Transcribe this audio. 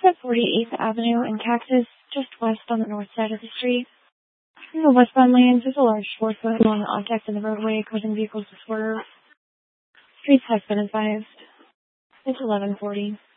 at 48th Avenue and Cactus, just west on the north side of the street. In the westbound lanes, there's a large 4-foot long object in the roadway causing vehicles to swerve. Streets has been advised. It's 11:40.